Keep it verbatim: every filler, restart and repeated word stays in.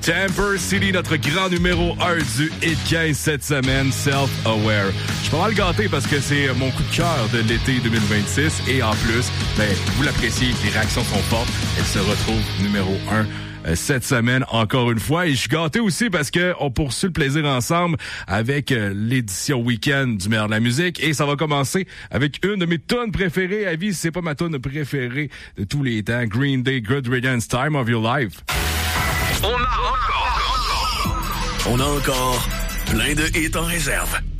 Tamper City, notre grand numéro un du Hit quinze cette semaine, Self-Aware. Je suis pas mal gâté parce que c'est mon coup de cœur de l'été deux mille vingt-six et en plus, ben, vous l'appréciez, les réactions sont fortes. Elle se retrouve numéro un cette semaine, encore une fois. Et je suis gâté aussi parce que on poursuit le plaisir ensemble avec euh, l'édition week-end du meilleur de la musique. Et ça va commencer avec une de mes tunes préférées. À vie, c'est pas ma tune préférée de tous les temps. Green Day, Good Riddance, Time of Your Life. On a encore, on a encore plein de hits en réserve.